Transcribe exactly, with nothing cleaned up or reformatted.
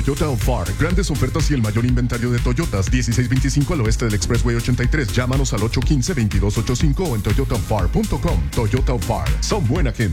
Toyota Alphard. Grandes ofertas y el mayor inventario de Toyotas. dieciséis veinticinco al oeste del Expressway ochenta y tres. Llámanos al ocho uno cinco, dos dos ocho cinco o en toyota alphard punto com. Toyota Alphard. Son buena gente.